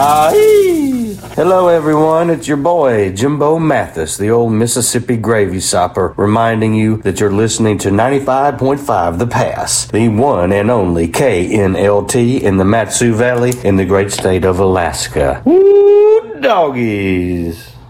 Hello, everyone. It's your boy, Jimbo Mathis, the old Mississippi gravy sopper, reminding you that you're listening to 95.5 The Pass, the one and only KNLT in the Mat-Su Valley in the great state of Alaska. Woo, doggies.